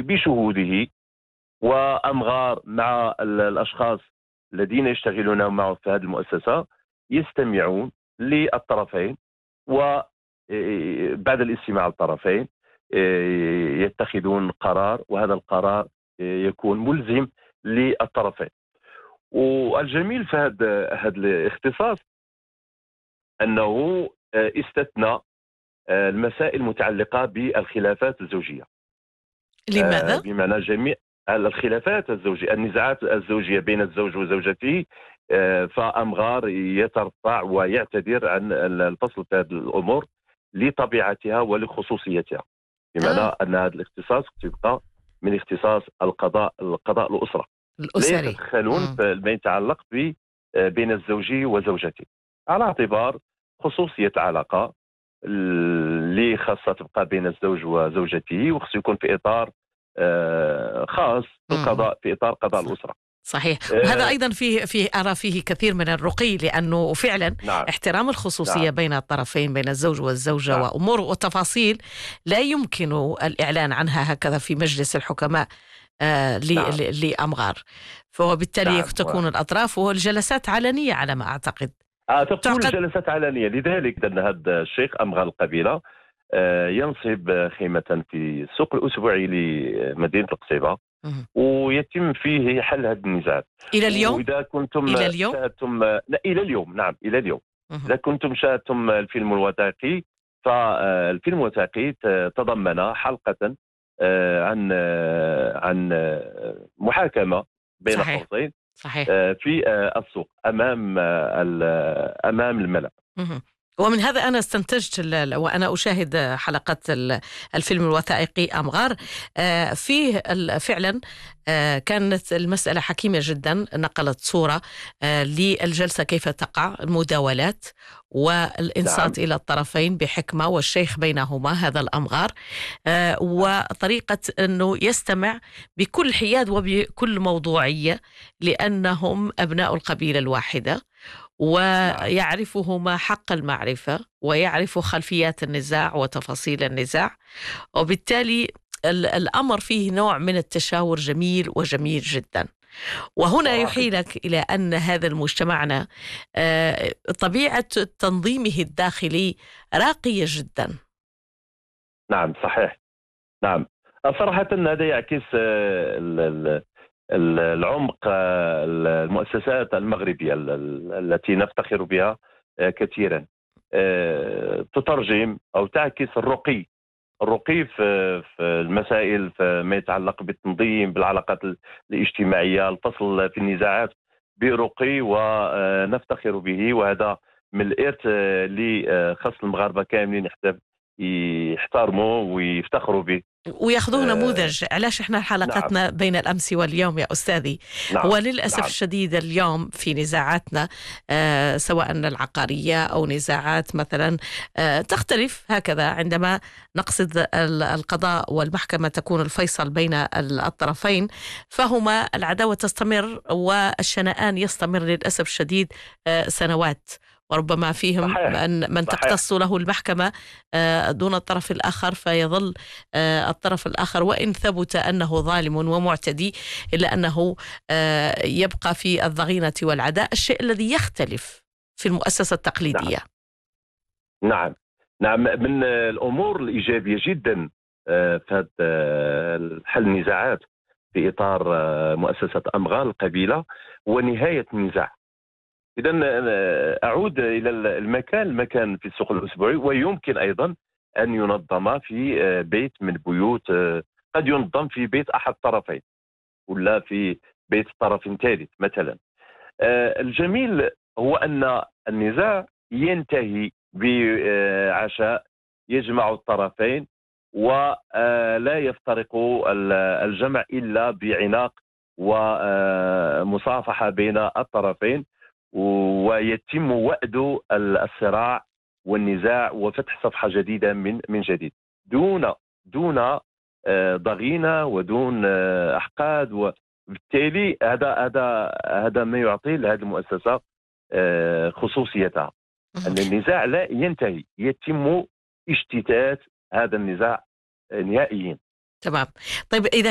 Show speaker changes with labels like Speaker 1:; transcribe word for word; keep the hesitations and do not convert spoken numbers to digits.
Speaker 1: بشهوده وأمغار مع الأشخاص الذين يشتغلون معه في هذه المؤسسة يستمعون للطرفين، وبعد الاستماع للطرفين يتخذون قرار، وهذا القرار يكون ملزم للطرفين. والجميل في هذا هذا الاختصاص أنه استثنى المسائل المتعلقة بالخلافات الزوجية.
Speaker 2: لماذا؟
Speaker 1: بمعنى جميع الخلافات الزوجية، النزاعات الزوجية بين الزوج وزوجته، فأمغار يترفع ويعتذر عن الفصل في هذه الأمور لطبيعتها ولخصوصيتها، بمعنى
Speaker 2: آه.
Speaker 1: أن هذا الاختصاص تبقى من اختصاص القضاء القضاء الأسرة، لا
Speaker 2: الأسري.
Speaker 1: يتدخلون فيما يتعلق بين الزوج وزوجته، على اعتبار خصوصية العلاقة اللي خاصة تبقى بين الزوج وزوجته، وخصو يكون في إطار خاص في القضاء، في إطار قضاء الأسرة.
Speaker 2: صحيح. وهذا أيضا فيه فيه أرى فيه كثير من الرقي، لأنه فعلا
Speaker 1: نعم.
Speaker 2: احترام الخصوصية
Speaker 1: نعم.
Speaker 2: بين الطرفين، بين الزوج والزوجة،
Speaker 1: نعم.
Speaker 2: وأمور وتفاصيل لا يمكن الإعلان عنها هكذا في مجلس الحكماء آه نعم. لأمغار، فبالتالي نعم. تكون الأطراف والجلسات علنية على ما أعتقد.
Speaker 1: آه تكون تعقد... الجلسات علنية، لذلك أن هذا الشيخ أمغار القبيلة آه ينصب خيمة في السوق الأسبوعي لمدينة القصيبة، ويتم فيه حل هذه النزاعات
Speaker 2: إلى اليوم.
Speaker 1: وإذا كنتم
Speaker 2: إلى اليوم
Speaker 1: شاهدتم لا إلى اليوم نعم إلى اليوم مه. إذا كنتم شاهدتم الفيلم الوثائقي، فالفيلم الوثائقي تضمن حلقة عن عن محاكمة بين الطرفين في السوق أمام أمام الملأ.
Speaker 2: مه. ومن هذا أنا استنتجت وأنا أشاهد حلقات الفيلم الوثائقي أمغار، فيه فعلا كانت المسألة حكيمة جدا، نقلت صورة للجلسة كيف تقع، المداولات والإنصات نعم. إلى الطرفين بحكمة، والشيخ بينهما هذا الأمغار، وطريقة أنه يستمع بكل حياد وبكل موضوعية، لأنهم أبناء القبيلة الواحدة، ويعرفهما حق المعرفة، ويعرف خلفيات النزاع وتفاصيل النزاع، وبالتالي الأمر فيه نوع من التشاور جميل وجميل جدا. وهنا يحيلك إلى أن هذا المجتمعنا طبيعة تنظيمه الداخلي راقية جدا.
Speaker 1: نعم صحيح. نعم صراحة هذا يعكس العمق المؤسسات المغربية التي نفتخر بها كثيرا، تترجم أو تعكس الرقي الرقي في المسائل فيما يتعلق بالتنظيم، بالعلاقات الاجتماعية، الفصل في النزاعات برقي، ونفتخر به، وهذا من الإرث اللي خاص المغاربة كاملين يحترموا ويفتخروا به
Speaker 2: وياخذوه نموذج. علاش احنا حلقتنا نعم. بين الأمس واليوم يا أستاذي، نعم. هو للأسف نعم. الشديد اليوم في نزاعاتنا آه سواء العقارية أو نزاعات مثلا آه تختلف هكذا، عندما نقصد القضاء والمحكمة تكون الفيصل بين الطرفين، فهما العداوة تستمر والشنآن يستمر للأسف الشديد آه سنوات، وربما فيهم من, من تقتص له المحكمة دون الطرف الآخر، فيظل الطرف الآخر وإن ثبت أنه ظالم ومعتدي إلا أنه يبقى في الضغينة والعداء، الشيء الذي يختلف في المؤسسة التقليدية.
Speaker 1: نعم نعم من الأمور الإيجابية جدا في هذا حل النزاعات في إطار مؤسسة أمغار القبيلة ونهاية النزاع. إذا أعود إلى المكان المكان في السوق الأسبوعي، ويمكن أيضا أن ينظم في بيت من بيوت، قد ينظم في بيت أحد الطرفين ولا في بيت طرف ثالث مثلا. الجميل هو أن النزاع ينتهي بعشاء يجمع الطرفين، ولا يفترق الجمع إلا بعناق ومصافحة بين الطرفين، ويتم وأد الصراع والنزاع وفتح صفحة جديدة من من جديد، دون دون ضغينة ودون أحقاد. وبالتالي هذا هذا هذا ما يعطي لهذه المؤسسة خصوصيتها، أن النزاع لا ينتهي، يتم اشتتات هذا النزاع نهائيا.
Speaker 2: تمام. طيب إذا